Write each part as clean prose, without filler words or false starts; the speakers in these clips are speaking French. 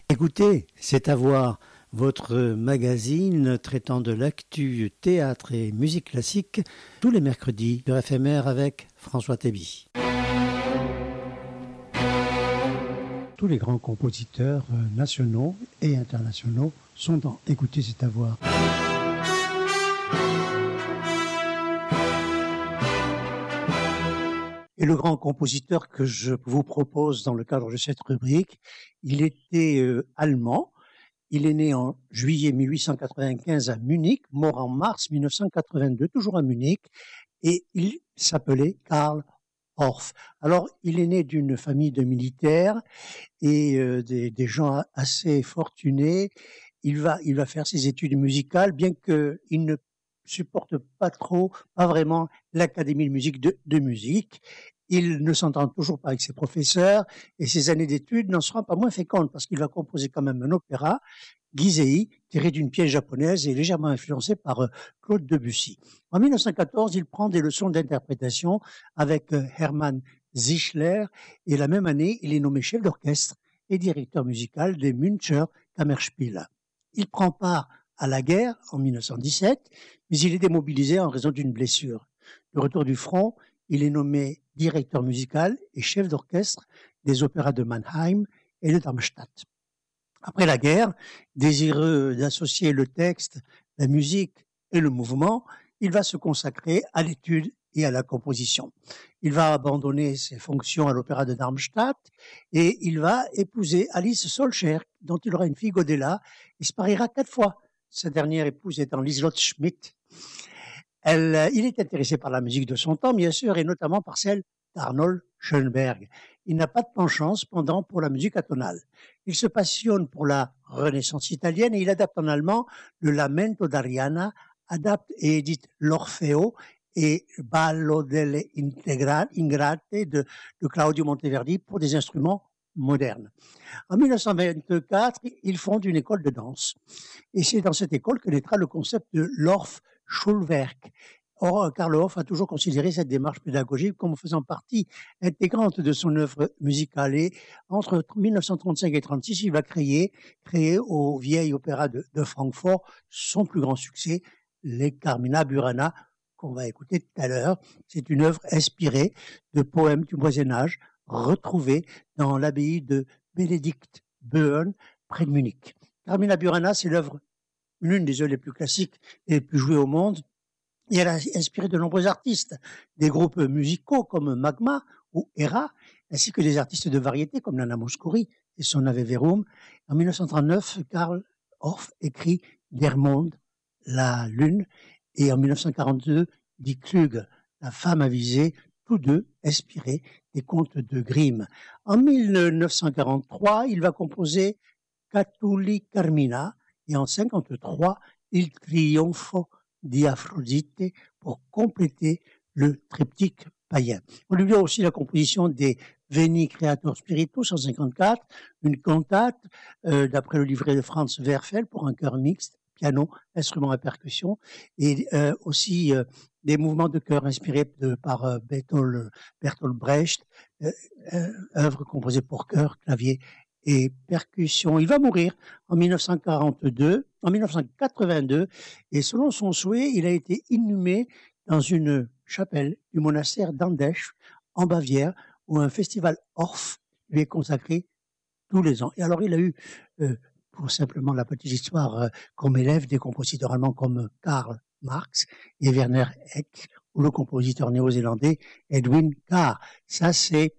Écoutez, c'est à voir votre magazine traitant de l'actu théâtre et musique classique tous les mercredis de FMR avec François Théby. Tous les grands compositeurs nationaux et internationaux sont dans Écoutez, c'est à voir. Et le grand compositeur que je vous propose dans le cadre de cette rubrique, il était allemand. Il est né en juillet 1895 à Munich, mort en mars 1982, toujours à Munich, et il s'appelait Karl Orff. Alors, il est né d'une famille de militaires et des gens assez fortunés. Il va faire ses études musicales, bien qu'il ne supporte pas vraiment l'Académie de musique de musique. Il ne s'entend toujours pas avec ses professeurs et ses années d'études n'en seront pas moins fécondes parce qu'il va composer quand même un opéra, Gisei, tiré d'une pièce japonaise et légèrement influencé par Claude Debussy. En 1914, il prend des leçons d'interprétation avec Hermann Zischler et la même année, il est nommé chef d'orchestre et directeur musical des Münchner Kammerspiele. Il prend part à la guerre en 1917, mais il est démobilisé en raison d'une blessure. De retour du front, il est nommé directeur musical et chef d'orchestre des opéras de Mannheim et de Darmstadt. Après la guerre, désireux d'associer le texte, la musique et le mouvement, il va se consacrer à l'étude et à la composition. Il va abandonner ses fonctions à l'opéra de Darmstadt et il va épouser Alice Solskjaer, dont il aura une fille Godella, et se mariera 4 fois. Sa dernière épouse étant Liselotte Schmidt. Il est intéressé par la musique de son temps, bien sûr, et notamment par celle d'Arnold Schoenberg. Il n'a pas de penchant, cependant, pour la musique atonale. Il se passionne pour la Renaissance italienne et il adapte en allemand le Lamento d'Ariana, adapte et édite l'Orfeo et Ballo delle Ingrate de Claudio Monteverdi pour des instruments modernes. En 1924, il fonde une école de danse. Et c'est dans cette école que naîtra le concept de l'Orff-Schulwerk. Or, Karl Orff a toujours considéré cette démarche pédagogique comme faisant partie intégrante de son œuvre musicale. Et entre 1935 et 1936, il va créer au vieil opéra de Francfort son plus grand succès, les Carmina Burana, qu'on va écouter tout à l'heure. C'est une œuvre inspirée de poèmes du Moyen-Âge retrouvés dans l'abbaye de Benediktbeuern, près de Munich. Carmina Burana, c'est l'une des œuvres les plus classiques et les plus jouées au monde. Et elle a inspiré de nombreux artistes, des groupes musicaux comme Magma ou Hera, ainsi que des artistes de variété comme Nana Mouskouri et son Ave Verum. En 1939, Karl Orff écrit Der Mond, la Lune, et en 1942, Die Klüge, la femme avisée, tous deux inspirés des contes de Grimm. En 1943, il va composer Catulle Carmina et en 1953, Il Trionfo di Aphrodite pour compléter le triptyque païen. On lui doit aussi la composition des Veni Creator Spiritus en 1954, une cantate d'après le livret de Franz Werfel pour un chœur mixte, piano, instruments à percussion, et aussi des mouvements de chœur inspirés par Bertolt Brecht, œuvre composée pour chœur, clavier et percussion. Il va mourir en 1982, et selon son souhait, il a été inhumé dans une chapelle du monastère d'Andechs, en Bavière, où un festival Orff lui est consacré tous les ans. Et alors, il a eu, pour simplement la petite histoire, comme élève des compositeurs allemands comme Karl Marx et Werner Heck, ou le compositeur néo-zélandais Edwin Carr. Ça, c'est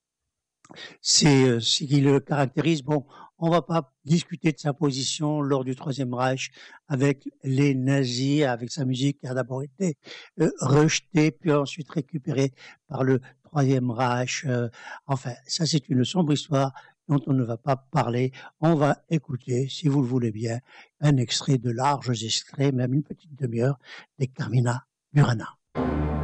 ce qui le caractérise. Bon, on va pas discuter de sa position lors du Troisième Reich avec les nazis, avec sa musique qui a d'abord été rejetée, puis ensuite récupérée par le Troisième Reich. Enfin, ça c'est une sombre histoire dont on ne va pas parler. On va écouter, si vous le voulez bien, un extrait de larges extraits, même une petite demi-heure, des Carmina Burana.